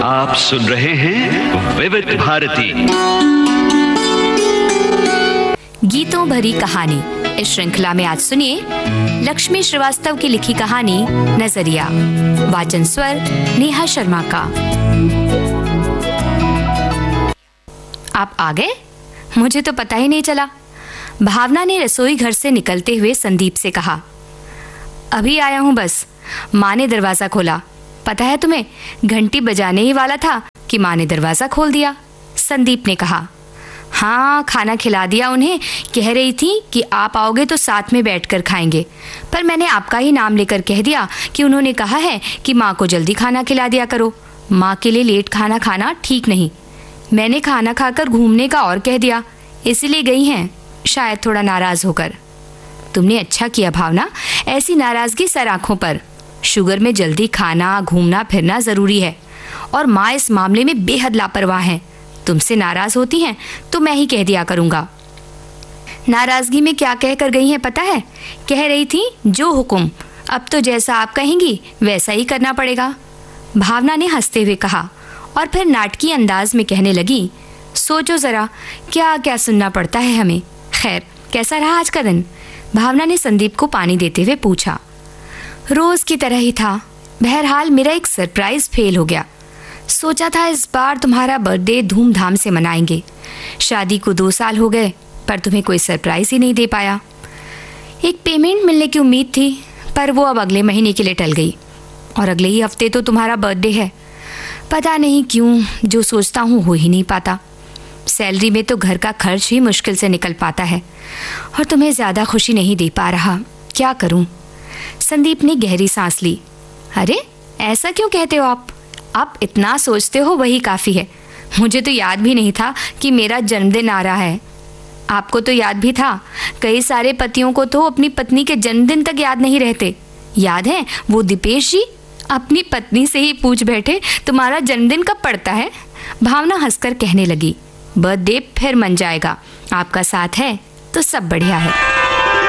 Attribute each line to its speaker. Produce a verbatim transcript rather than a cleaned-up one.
Speaker 1: आप सुन रहे हैं विविध भारती
Speaker 2: गीतों भरी कहानी। इस श्रृंखला में आज सुनिए लक्ष्मी श्रीवास्तव की लिखी कहानी नजरिया। वाचन स्वर नेहा शर्मा का। आप आ गए? मुझे तो पता ही नहीं चला। भावना ने रसोई घर से निकलते हुए संदीप से कहा। अभी आया हूँ बस। माँ ने दरवाजा खोला। पता है तुम्हें, घंटी बजाने ही वाला था कि माँ ने दरवाजा खोल दिया। संदीप ने कहा। हाँ, खाना खिला दिया उन्हें। कह रही थी कि आप आओगे तो साथ में बैठकर खाएंगे, पर मैंने आपका ही नाम लेकर कह दिया कि उन्होंने कहा है कि माँ को जल्दी खाना खिला दिया करो। माँ के लिए लेट खाना खाना ठीक नहीं। मैंने खाना खाकर घूमने का और कह दिया, इसीलिए गई हैं, शायद थोड़ा नाराज होकर। तुमने अच्छा किया भावना, ऐसी नाराजगी सर आंखों पर। शुगर में जल्दी खाना घूमना फिरना जरूरी है, और माँ इस मामले में बेहद लापरवाह हैं। तुमसे नाराज होती हैं तो मैं ही कह दिया करूंगा। नाराजगी में क्या कह कर गई हैं पता है? कह रही थी जो हुक्म, अब तो जैसा आप कहेंगी वैसा ही करना पड़ेगा। भावना ने हंसते हुए कहा और फिर नाटकीय अंदाज में कहने लगी, सोचो जरा क्या क्या सुनना पड़ता है हमें। खैर, कैसा रहा आज का दिन? भावना ने संदीप को पानी देते हुए पूछा। रोज की तरह ही था। बहरहाल मेरा एक सरप्राइज फेल हो गया। सोचा था इस बार तुम्हारा बर्थडे धूमधाम से मनाएंगे। शादी को दो साल हो गए, पर तुम्हें कोई सरप्राइज ही नहीं दे पाया। एक पेमेंट मिलने की उम्मीद थी, पर वो अब अगले महीने के लिए टल गई, और अगले ही हफ्ते तो तुम्हारा बर्थडे है। पता नहीं क्यों जो सोचता हूँ हो ही नहीं पाता। सैलरी में तो घर का खर्च ही मुश्किल से निकल पाता है, और तुम्हें ज्यादा खुशी नहीं दे पा रहा। क्या करूं? संदीप ने गहरी सांस ली। अरे, ऐसा क्यों कहते हो आप? आप इतना सोचते हो वही काफी है। मुझे तो याद भी नहीं था कि मेरा जन्मदिन आ रहा है। आपको तो याद भी था। कई सारे पतियों को तो अपनी पत्नी के जन्मदिन तक याद नहीं रहते। याद है वो दीपेश जी अपनी पत्नी से ही पूछ बैठे, तुम्हारा जन्मदिन कब पड़ता है? भावना हंसकर कहने लगी, बर्थडे फिर मन जाएगा। आपका साथ है तो सब बढ़िया है।